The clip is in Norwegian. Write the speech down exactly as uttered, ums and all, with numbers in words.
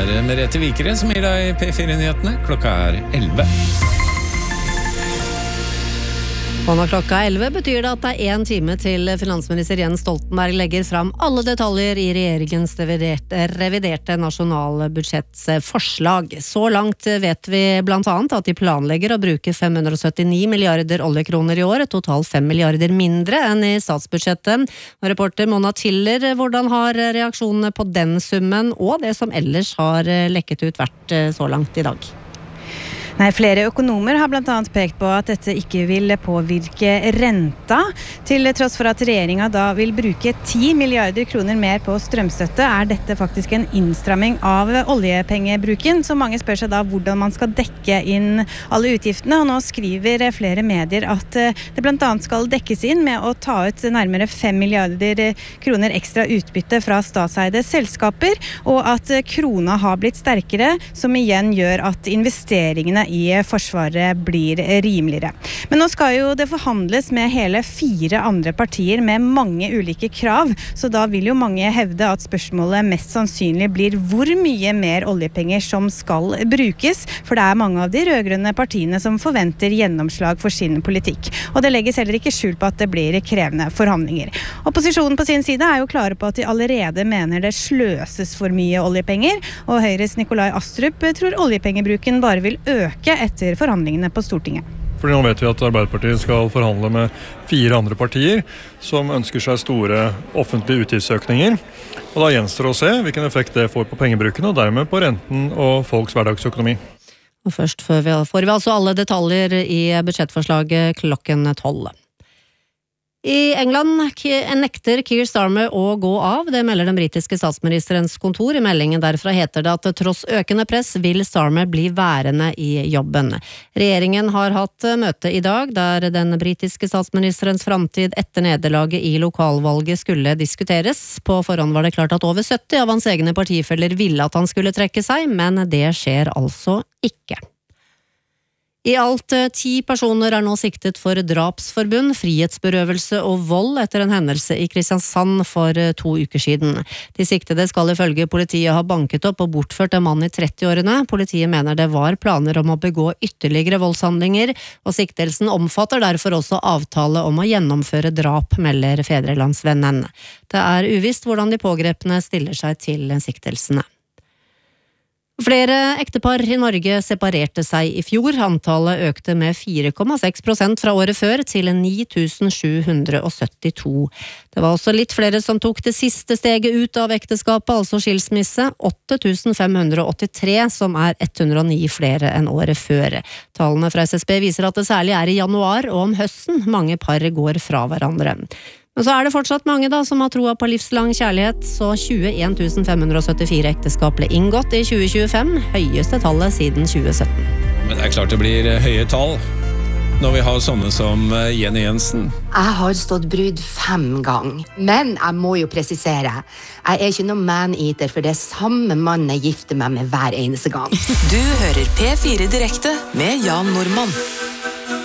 er Merete Vikere som gir deg P fire-nyhetene. Klokka er elleve. Og når klokka er elleve betyr det at det er en time til finansminister Jens Stoltenberg legger fram alle detaljer i regjeringens reviderte, reviderte nasjonalbudsjettsforslag. Så langt vet vi blant annet at de planlegger å bruke fem hundre syttini milliarder oljekroner i år, totalt fem milliarder mindre enn i statsbudsjettet. Og reporter Mona Tiller, hvordan har reaksjonene på den summen og det som ellers har lekket ut vært så langt i dag? Nei, flere økonomer har blant annet pekt på at dette ikke vil påvirke renta. Til tross for at regjeringen da vil bruke ti milliarder kroner mer på strømstøtte, er dette faktisk en innstramming av oljepengebruken. Så mange spør seg da hvordan man skal dekke inn alle utgiftene. Og nå skriver flere medier at det blant annet skal dekkes inn med å ta ut nærmere fem milliarder kroner ekstra utbytte fra statseide selskaper, og at krona har blitt sterkere, som igjen gjør at investeringene i forsvaret blir rimeligere. Men nå skal jo det forhandles med hele fire andre partier med mange ulike krav, så da vil jo mange hevde at spørsmålet mest sannsynlig blir hvor mye mer oljepenger som skal brukes, for det er mange av de rødgrønne partiene som forventer gjennomslag for sin politikk. Og det legges heller ikke skjul på at det blir krevende forhandlinger. Opposisjonen på sin side er jo klare på at de allerede mener det sløses for mye oljepenger, og Høyres Nikolai Astrup tror oljepengebruken bare vil øke etter forhandlingene på Stortinget. Fordi nå vet vi at Arbeiderpartiet skal forhandle med fire andre partier som ønsker seg store offentlige utgiftsøkninger. Og da gjenstår å se hvilken effekt det får på pengebruken og dermed på renten og folks hverdagsøkonomi. Og først får vi, får vi altså alle detaljer i budsjettforslaget klokken tolv. I England nekter Keir Starmer å gå av, det melder den britiske statsministerens kontor. I meldingen derfra heter det at tross økende press vil Starmer bli værende i jobben. Regjeringen har hatt møte i dag der den britiske statsministerens framtid etter nederlaget i lokalvalget skulle diskuteres. På forhånd var det klart at over sytti av hans egne partifeller ville at han skulle trekke seg, men det skjer altså ikke. I alt ti personer er nå siktet for drapsforbund, frihetsberøvelse og vold etter en hendelse i Kristiansand for to uker siden. De siktede skal ifølge politiet ha banket opp og bortført en mann i trettiårene. Politiet mener det var planer om å begå ytterligere voldshandlinger, og siktelsen omfatter derfor også avtale om å gjennomføre drap, melder Fedrelandsvennen. Det er uvisst hvordan de pågrepne stiller seg til siktelsene. Flere ektepar i Norge separerte seg i fjor. Antallet økte med fire komma seks prosent fra året før til ni tusen sju hundre syttito. Det var også litt flere som tok det siste steget ut av ekteskapet, altså skilsmisse, åtte tusen fem hundre åttitre, som er ett hundre og ni flere enn året før. Tallene fra S S B viser at det særlig er i januar og om høsten mange par går fra hverandre. Men så er det fortsatt mange da som har troa på livslang kjærlighet, så tjueen tusen fem hundre syttifire ekteskap ble inngått i tjue tjuefem, høyeste tallet siden tjue sytten. Men det er klart det blir høye tall når vi har sånne som Jenny Jensen. Jeg har stått brud fem ganger, men jeg må jo presisere, jeg er ikke noen man-eater, for det er samme mann jeg gifter meg med hver eneste gang. Du hører P fire direkte med Jan Normann.